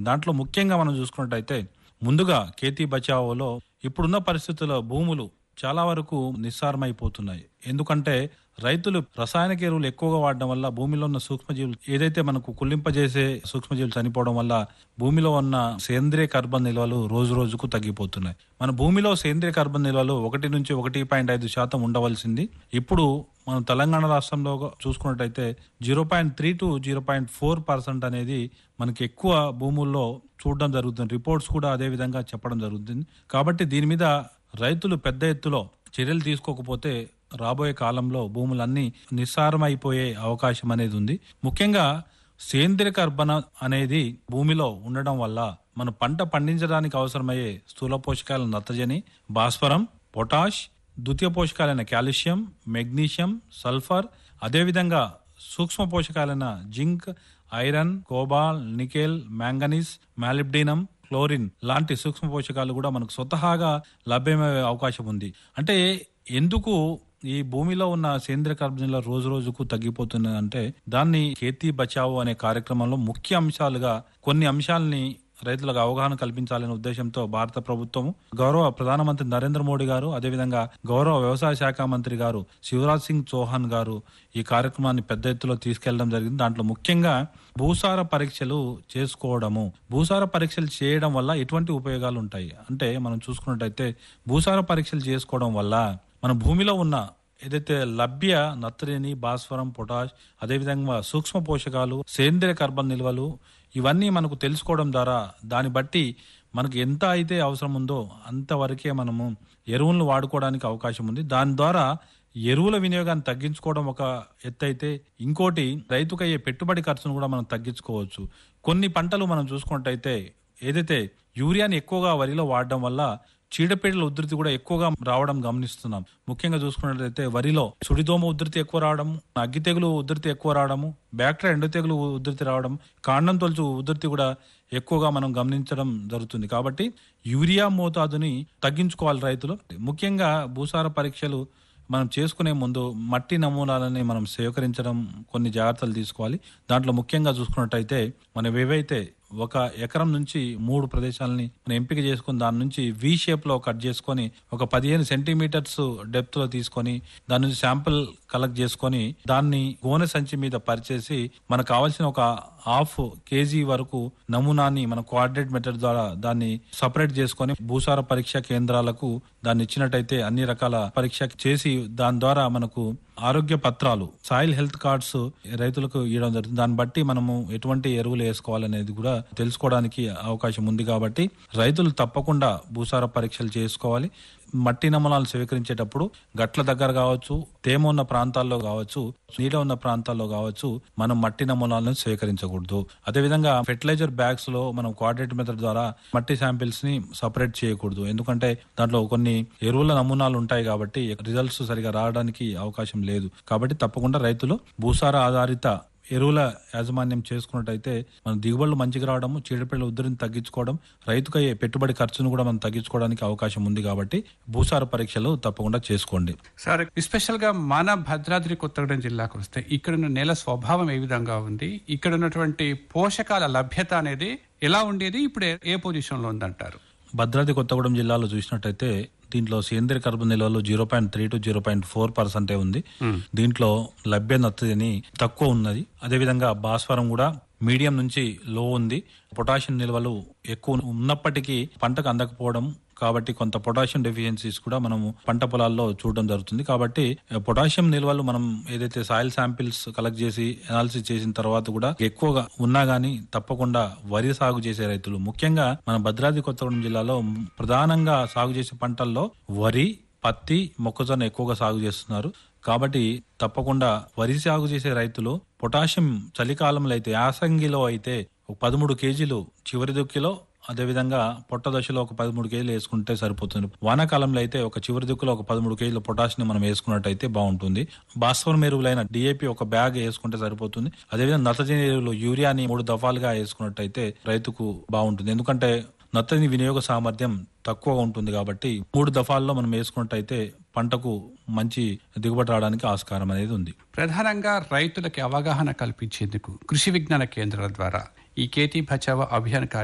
దాంట్లో ముఖ్యంగా మనం చూసుకున్నట్టయితే ముందుగా ఖేతీ బచావోలో ఇప్పుడున్న పరిస్థితుల్లో భూములు చాలా వరకు నిస్సారమైపోతున్నాయి. ఎందుకంటే రైతులు రసాయనిక ఎరువులు ఎక్కువగా వాడడం వల్ల భూమిలో ఉన్న సూక్ష్మజీవులు ఏదైతే మనకు కుళ్ళింపజేసే సూక్ష్మజీవులు చనిపోవడం వల్ల భూమిలో ఉన్న సేంద్రియ కార్బన్ నిల్వలు రోజు రోజుకు తగ్గిపోతున్నాయి. మన భూమిలో సేంద్రియ కార్బన్ నిల్వలు 1 నుంచి 1.5% ఉండవలసింది ఇప్పుడు మనం తెలంగాణ రాష్ట్రంలో చూసుకున్నట్టయితే 0.3 to 0.4% అనేది మనకి ఎక్కువ భూముల్లో చూడడం జరుగుతుంది. రిపోర్ట్స్ కూడా అదే విధంగా చెప్పడం జరుగుతుంది. కాబట్టి దీని మీద రైతులు పెద్ద ఎత్తులో చర్యలు తీసుకోకపోతే రాబోయే కాలంలో భూములన్నీ నిస్సారమైపోయే అవకాశం అనేది ఉంది. ముఖ్యంగా సేంద్రియ కర్బన అనేది భూమిలో ఉండడం వల్ల మన పంట పండించడానికి అవసరమయ్యే స్థూల పోషకాల నత్రజని, భాస్వరం, పొటాష్, ద్వితీయ పోషకాలైన కాల్షియం, మెగ్నీషియం, సల్ఫర్, అదేవిధంగా సూక్ష్మ పోషకాలైన zinc, iron, కోబాల్, nickel, manganese, molybdenum, chlorine లాంటి సూక్ష్మ పోషకాలు కూడా మనకు స్వతహాగా లభ్యమయ్యే అవకాశం ఉంది. అంటే ఎందుకు ఈ భూమిలో ఉన్న సేంద్రియ కార్బన్ రోజు రోజుకు తగ్గిపోతున్నది అంటే దాన్ని ఖేతీ బచావో అనే కార్యక్రమంలో ముఖ్య అంశాలుగా కొన్ని అంశాలని రైతులకు అవగాహన కల్పించాలనే ఉద్దేశంతో భారత ప్రభుత్వం గౌరవ ప్రధానమంత్రి నరేంద్ర మోడీ గారు, అదేవిధంగా గౌరవ వ్యవసాయ శాఖ మంత్రి గారు శివరాజ్ సింగ్ చౌహాన్ గారు ఈ కార్యక్రమాన్ని పెద్ద ఎత్తులో తీసుకెళ్లడం జరిగింది. దాంట్లో ముఖ్యంగా భూసార పరీక్షలు చేసుకోవడము. భూసార పరీక్షలు చేయడం వల్ల ఎటువంటి ఉపయోగాలు ఉంటాయి అంటే మనం చూసుకున్నట్టయితే భూసార పరీక్షలు చేసుకోవడం వల్ల మన భూమిలో ఉన్న ఏదైతే లభ్య నత్రజని, భాస్వరం, పొటాష్, అదేవిధంగా సూక్ష్మ పోషకాలు, సేంద్రియ కార్బన్ నిల్వలు ఇవన్నీ మనకు తెలుసుకోవడం ద్వారా దాన్ని బట్టి మనకు ఎంత అయితే అవసరం ఉందో అంతవరకే మనము ఎరువులను వాడుకోవడానికి అవకాశం ఉంది. దాని ద్వారా ఎరువుల వినియోగాన్ని తగ్గించుకోవడం ఒక ఎత్తు అయితే, ఇంకోటి రైతుకయ్యే పెట్టుబడి ఖర్చును కూడా మనం తగ్గించుకోవచ్చు. కొన్ని పంటలు మనం చూసుకున్నట్టయితే ఏదైతే యూరియాని ఎక్కువగా వరిలో వాడడం వల్ల చీడపీడల ఉధృతి కూడా ఎక్కువగా రావడం గమనిస్తున్నాం. ముఖ్యంగా చూసుకున్నట్లయితే వరిలో సుడిదోమ ఉధృతి ఎక్కువ రావడం, అగ్గి తెగులు ఉధృతి ఎక్కువ రావడము, బ్యాక్టీరియా ఎండు తెగులు ఉధృతి రావడం, కాండం తొలుచు ఉధృతి కూడా ఎక్కువగా మనం గమనించడం జరుగుతుంది. కాబట్టి యూరియా మోతాదుని తగ్గించుకోవాలి రైతులు. ముఖ్యంగా భూసార పరీక్షలు మనం చేసుకునే ముందు మట్టి నమూనాలని మనం సేకరించడం, కొన్ని జాగ్రత్తలు తీసుకోవాలి. దాంట్లో ముఖ్యంగా చూసుకున్నట్టయితే మనం ఏవైతే 1 ఎకరం నుంచి 3 ప్రదేశాలని మనం ఎంపిక చేసుకుని దాని నుంచి వి షేప్ లో కట్ చేసుకొని ఒక 15 సెంటీమీటర్స్ డెప్త్ లో తీసుకొని దాని నుంచి శాంపిల్ కలెక్ట్ చేసుకొని దాన్ని గోనె సంచి మీద పరిచేసి మనకు కావాల్సిన ఒక 1/2 kg వరకు నమూనాని మన కోఆర్డినేట్ మెథడ్ ద్వారా దాన్ని సపరేట్ చేసుకొని భూసార పరీక్ష కేంద్రాలకు దాన్ని ఇచ్చినట్టయితే అన్ని రకాల పరీక్ష చేసి దాని ద్వారా మనకు ఆరోగ్య పత్రాలు, సాయిల్ హెల్త్ కార్డ్స్ రైతులకు ఇవ్వడం జరుగుతుంది. దాన్ని బట్టి మనము ఎటువంటి ఎరువులు వేసుకోవాలనేది కూడా తెలుసుకోవడానికి అవకాశం ఉంది. కాబట్టి రైతులు తప్పకుండా భూసార పరీక్షలు చేసుకోవాలి. మట్టి నమూనాలు స్వీకరించేటప్పుడు గట్ల దగ్గర కావచ్చు, తేమ ఉన్న ప్రాంతాల్లో కావచ్చు, నీడ ఉన్న ప్రాంతాల్లో కావచ్చు మనం మట్టి నమూనాలను స్వీకరించకూడదు. అదేవిధంగా ఫెర్టిలైజర్ బ్యాగ్స్ లో మనం కోఆర్డినేట్ మెథడ్ ద్వారా మట్టి శాంపిల్స్ ని సపరేట్ చేయకూడదు. ఎందుకంటే దాంట్లో కొన్ని ఎరువుల నమూనాలు ఉంటాయి కాబట్టి రిజల్ట్స్ సరిగా రావడానికి అవకాశం లేదు. కాబట్టి తప్పకుండా రైతులు భూసార ఆధారిత ఎరువుల యాజమాన్యం చేసుకున్నట్టయితే మన దిగుబడులు మంచిగా రావడము, చీడపీడల ఉధృతిని తగ్గించుకోవడం, రైతుకయ్యే పెట్టుబడి ఖర్చును కూడా మనం తగ్గించుకోవడానికి అవకాశం ఉంది. కాబట్టి భూసార పరీక్షలు తప్పకుండా చేసుకోండి. సార్, ఎస్పెషల్ గా మన భద్రాద్రి కొత్తగూడెం జిల్లాకు వస్తే ఇక్కడున్న నేల స్వభావం ఏ విధంగా ఉంది, ఇక్కడ ఉన్నటువంటి పోషకాల లభ్యత అనేది ఎలా ఉండేది, ఇప్పుడు ఏ పొజిషన్ లో ఉందంటారు? భద్రాద్రి కొత్తగూడెం జిల్లాలో చూసినట్టయితే దీంట్లో సేంద్రియ కార్బన్ నిల్వలు 0.3 to 0.4% ఉంది. దీంట్లో లభ్య నత్రజని తక్కువ ఉన్నది. అదేవిధంగా భాస్వరం కూడా మీడియం నుంచి లో ఉంది. పొటాషియం నిల్వలు ఎక్కువ ఉన్నప్పటికీ పంటకు అందకపోవడం కాబట్టి కొంత పొటాషియం డెఫిషియన్సీస్ కూడా మనము పంట పొలాల్లో చూడడం జరుగుతుంది. కాబట్టి పొటాషియం నిల్వలు మనం ఏదైతే సాయిల్ శాంపిల్స్ కలెక్ట్ చేసి అనాలిసిస్ చేసిన తర్వాత కూడా ఎక్కువగా ఉన్నా గానీ తప్పకుండా వరి సాగు చేసే రైతులు, ముఖ్యంగా మన భద్రాద్రి కొత్తగూడెం జిల్లాలో ప్రధానంగా సాగు చేసే పంటల్లో వరి, పత్తి, మొక్కజొన్న ఎక్కువగా సాగు చేస్తున్నారు. కాబట్టి తప్పకుండా వరి సాగు చేసే రైతులు పొటాషియం చలికాలంలో అయితే, యాసంగిలో అయితే 13 kg చివరి దుక్కిలో, అదేవిధంగా పొట్ట దశలో ఒక 13 kg వేసుకుంటే సరిపోతుంది. వానాకాలంలో అయితే ఒక చివరి దిక్కులో ఒక 13 kg పొటాష్ ని మనం వేసుకున్నట్టయితే బాగుంటుంది. భాస్వరం ఎరువులైన డిఏపి ఒక బ్యాగ్ వేసుకుంటే సరిపోతుంది. అదేవిధంగా నత్రజని ఎరువులు యూరియాని 3 దఫాలుగా వేసుకున్నట్టయితే రైతుకు బాగుంటుంది. ఎందుకంటే నత్రజని వినియోగ సామర్థ్యం తక్కువగా ఉంటుంది కాబట్టి 3 దఫాల్లో మనం వేసుకున్నట్టయితే పంటకు మంచి దిగుబడి రావడానికి ఆస్కారం అనేది ఉంది. ప్రధానంగా రైతులకి అవగాహన కల్పించేందుకు కృషి విజ్ఞాన కేంద్రాల ద్వారా ఈ ఖేతీ బచావో అభియాన్